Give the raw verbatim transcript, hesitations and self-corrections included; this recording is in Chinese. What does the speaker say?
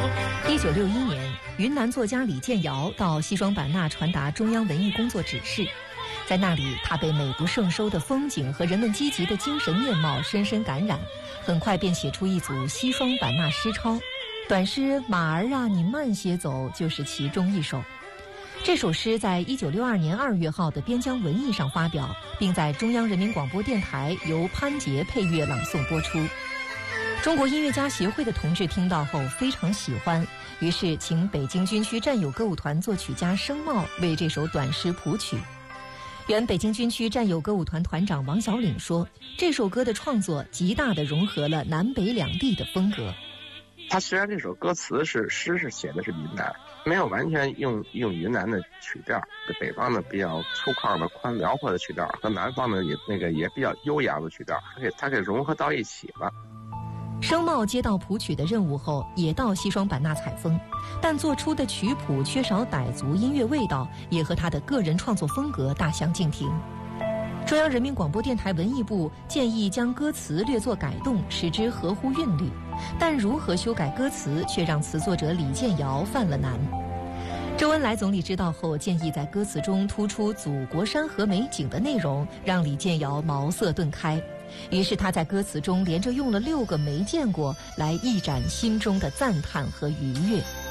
一九六一年，云南作家李建尧到西双版纳传达中央文艺工作指示，在那里，他被美不胜收的风景和人们积极的精神面貌深深感染，很快便写出一组西双版纳诗抄。短诗《马儿啊，你慢些走》就是其中一首。这首诗在一九六二年二月号的边疆文艺上发表，并在中央人民广播电台由潘杰配乐朗诵播出。中国音乐家协会的同志听到后非常喜欢，于是请北京军区战友歌舞团作曲家生茂为这首短诗谱曲。原北京军区战友歌舞团团长王小岭说，这首歌的创作极大地融合了南北两地的风格。 他虽然这首歌词是诗是写的是云南，没有完全用用云南的曲调，北方的比较粗犷的宽辽阔的曲调和南方的也那个也比较悠扬的曲调，它给它给融合到一起了。 生茂接到谱曲的任务后，也到西双版纳采风，但做出的曲谱缺少傣族音乐味道，也和他的个人创作风格大相径庭。中央人民广播电台文艺部建议将歌词略作改动，使之合乎韵律，但如何修改歌词却让词作者李建尧犯了难。周恩来总理知道后，建议在歌词中突出祖国山河美景的内容，让李建尧茅塞顿开。于是他在歌词中连着用了六个没见过来一展心中的赞叹和愉悦。